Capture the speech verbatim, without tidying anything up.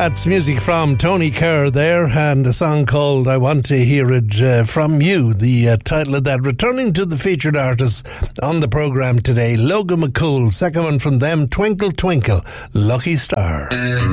That's music from Tony Kerr there, and a song called I Want to Hear It uh, From You, the uh, title of that. Returning to the featured artists on the programme today, Logan McCool, second one from them, Twinkle Twinkle, Lucky Star.